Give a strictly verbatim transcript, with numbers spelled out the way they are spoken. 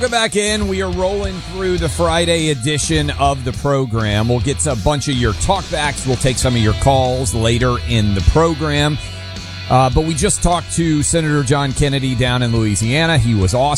Welcome back in. We are rolling through the Friday edition of the program. We'll get to a bunch of your talkbacks. We'll take some of your calls later in the program. Uh, but we just talked to Senator John Kennedy down in Louisiana. He was awesome.